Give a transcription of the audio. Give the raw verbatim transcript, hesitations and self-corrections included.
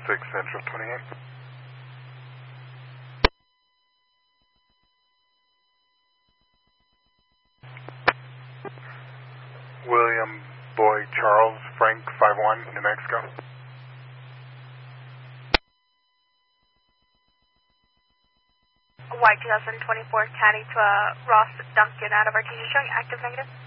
six Central twenty-eight. William Boy Charles Frank five one, New Mexico. Y two thousand twenty-four Caddy to uh, Ross Duncan out of our teacher showing active negative.